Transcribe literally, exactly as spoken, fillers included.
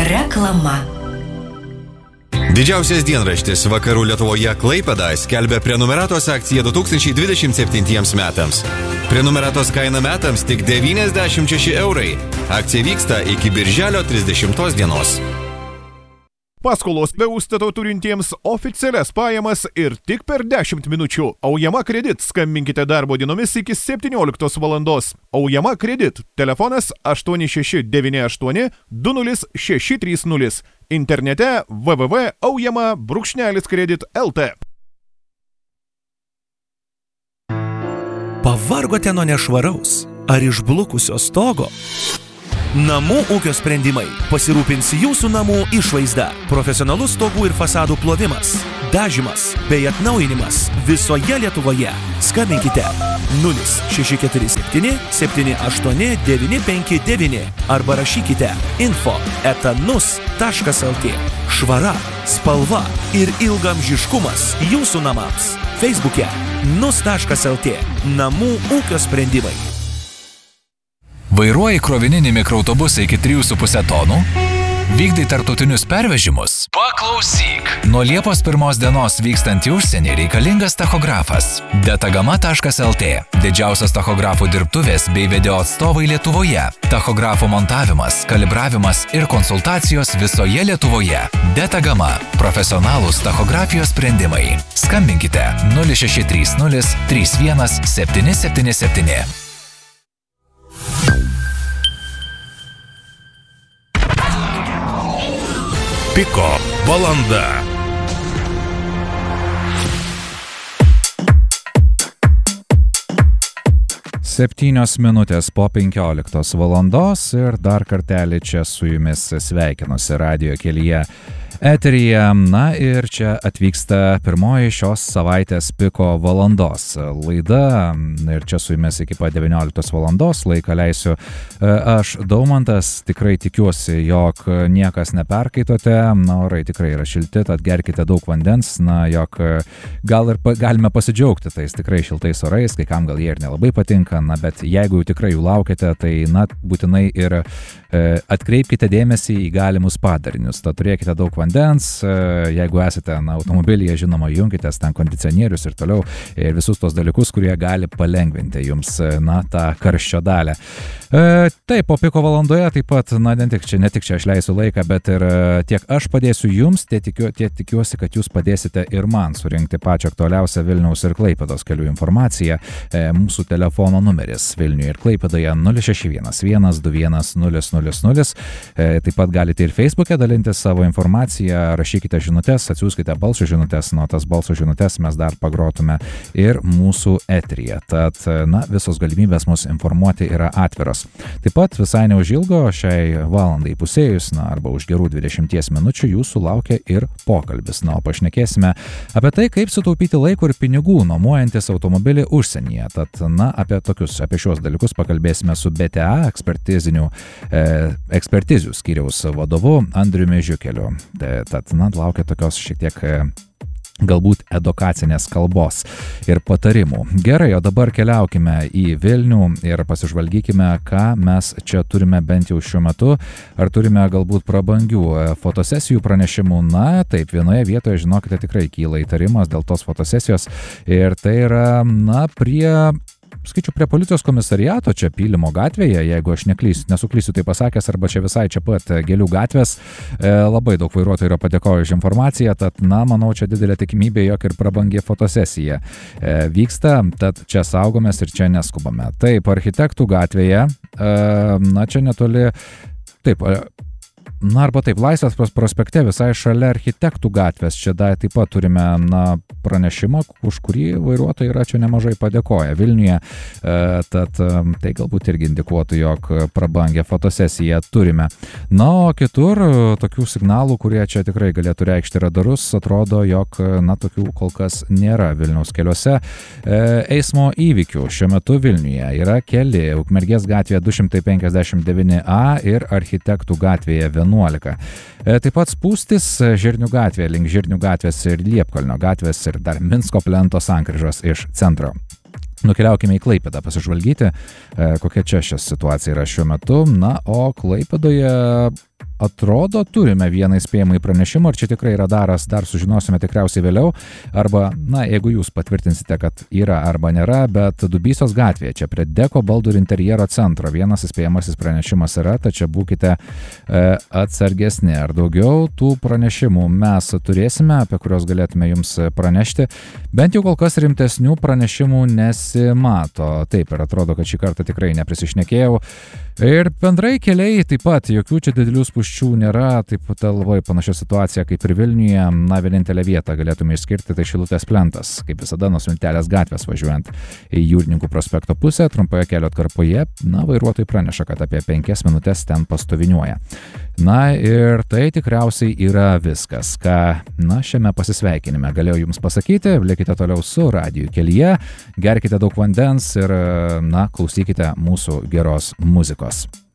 Reklama. Didžiausias dienraštis Vakarų Lietuvoje Klaipėda skelbia prenumeratos akciją du tūkstančiai dvidešimt septintiems metams. Prenumeratos kaina metams tik devyniasdešimt šeši eurai. Akcija vyksta iki birželio trisdešimtos dienos. Paskolos be užstato turintiems oficialias pajamas ir tik per dešimt minučių. Aujama kredit. Skambinkite darbo dienomis iki septynioliktos valandos. Aujama kredit. Telefonas aštuoni šeši devyni aštuoni du nulis šeši trys nulis. Internete w w w taškas aujama brūkšnelis kredit taškas l t. Pavargote nuo nešvaraus ar išblukusio stogo? Namų ūkio sprendimai pasirūpins jūsų namų išvaizda. Profesionalus stogų ir fasadų plovimas, dažymas bei atnaujinimas visoje Lietuvoje. Skambinkite nulis šeši keturi septyni septyni aštuoni devyni penki devyni arba rašykite info eta nus taškas el tė. Švara, spalva ir ilgamžiškumas jūsų namams. Feisbuke nus taškas el tė. Namų ūkio sprendimai. Vairuoji krovininį mikroautobusą iki trijų su puse tonų? Vykdai tarptautinius pervežimus? Paklausyk! Nuo Liepos pirmos dienos vykstant į užsienį reikalingas tachografas. Detagama taškas el tė. Didžiausios tachografų dirbtuvės bei video atstovai Lietuvoje. Tachografo montavimas, kalibravimas ir konsultacijos visoje Lietuvoje. Detagama. Profesionalūs tachografijos sprendimai. Skambinkite nulis šeši trys nulis trys vienas septyni septyni septyni. Piko valanda. Septynios minutės po penkioliktos valandos ir dar kartelį čia su jumis sveikinusi radijo kelyje eteryje. Na ir čia atvyksta pirmoji šios savaitės Piko valandos laida ir čia su jumis iki pat devynioliktos valandos laiką leisiu aš, Daumantas. Tikrai tikiuosi, jog niekas neperkaitote, na, orai tikrai yra šilti, tad gerkite daug vandens, na, jog gal ir pa, galime pasidžiaugti tais tikrai šiltais orais, kai kam gal jie ir nelabai patinka, na, bet jeigu jau tikrai jų laukiate, tai, na, būtinai ir e, atkreipkite dėmesį į galimus padarinius, tad turėkite daug vandens, e, jeigu esate, na, automobilyje, žinoma, junkitės ten kondicionierius ir toliau ir visus tos dalykus, kurie gali palengvinti jums, na, tą karščio dalę. E, taip, po Piko valandoje taip pat, na, ne tik čia, ne tik čia aš leisiu laiką, bet ir tiek aš padėsiu jums, tiek, tikiu, tiek tikiuosi, kad jūs padėsite ir man surinkti pačią aktualiausią Vilniaus ir Klaipėdos kelių informaciją. E, mūsų telefono numeris Vilniuje ir Klaipėdoje nulis šeši vienas vienas du vienas nulis nulis nulis. E, taip pat galite ir Facebook'e dalintis savo informaciją, rašykite žinutės, atsiųskite balso žinutės, nuo tas balso žinutės mes dar pagrotume ir mūsų eteryje. Tad, na, visos galimybės mus informuoti yra atviros. Taip pat visai neužilgo šiai valandai pusėjus, na, arba už gerų dvidešimties minučių jūsų laukia ir pokalbis. Na, o pašnekėsime apie tai, kaip sutaupyti laiko ir pinigų nuomojantis automobilį užsienyje. Tad, na, apie tokius, apie šios dalykus pakalbėsime su B T A ekspertizinių, e, ekspertizių skyriaus vadovu Andriumi Žiukeliu. Tad, na, laukia tokios šiek tiek e, galbūt edukacinės kalbos ir patarimų. Gerai, o dabar keliaukime į Vilnių ir pasižvalgykime, ką mes čia turime bent jau šiuo metu. Ar turime galbūt prabangių fotosesijų pranešimų? Na, taip, vienoje vietoje, žinokite, tikrai kyla įtarimas dėl tos fotosesijos ir tai yra, na, prie... skaičiu, prie policijos komisariato čia Pylimo gatvėje, jeigu aš neklysiu, nesuklysiu tai pasakęs, arba čia visai čia pat Gėlių gatvės, e, labai daug vairuotojų yra padėkoję už informaciją, tad, na, manau, čia didelė tikimybė, jog ir prabangi fotosesija e, vyksta, tad čia saugomės ir čia neskubame. Taip, Architektų gatvėje, e, na, čia netoli, taip, na, arba taip, Laisvės prospekte visai šalia Architektų gatvės, čia da, taip pat turime, na, pranešimą, už kurį vairuotojai yra čia nemažai padėkoję Vilniuje, e, tad e, tai galbūt irgi indikuotų, jog prabangę fotosesiją turime. Na, o kitur tokių signalų, kurie čia tikrai galėtų reikšti radarus, atrodo, jog, na, tokių kol kas nėra Vilniaus keliuose. E, eismo įvykių šiuo metu Vilniuje yra keli: Ukmergės gatvėje du šimtai penkiasdešimt devyni A ir Architektų gatvėje vienuolika. E, taip pat spūstis Žirnių gatvėje, link Žirnių gatvės ir Liepkalnio gatvės ir dar Minsko plento sankryžos iš centro. Nukeliaukime į Klaipėdą pasižvalgyti, e, kokia čia šią situacija yra šiuo metu. Na, o Klaipėdoje atrodo, turime vieną įspėjimą į pranešimą, ir čia tikrai radaras, dar sužinosime tikriausiai vėliau, arba, na, jeigu jūs patvirtinsite, kad yra arba nėra, bet Dubysos gatvėje, čia prie Deko baldų ir interjero centro, vienas įspėjamasis pranešimas yra, tačiau būkite e, atsargesni. Ar daugiau tų pranešimų mes turėsime, apie kurios galėtume jums pranešti, bent jau kol kas rimtesnių pranešimų nesimato. Taip, ir atrodo, kad šį kartą tikrai neprisišnekėjau. Ir bendrai keliai taip pat, jokių čia didelių spūsčių nėra, taip pat labai panašia situacija kaip ir Vilniuje, na, vienintelę vietą galėtume išskirti, tai Šilutės plentas, kaip visada nuo Smiltelės gatvės važiuojant į Jūrininkų prospekto pusę, trumpoje kelio atkarpoje, na, vairuotojai praneša, kad apie penkias minutės ten pastoviniuoja. Na ir tai tikriausiai yra viskas, ką, na, šiame pasisveikinime galėjau jums pasakyti. Likite toliau su Radiju kelyje, gerkite daug vandens ir, na, klausykite mūsų geros muzikos.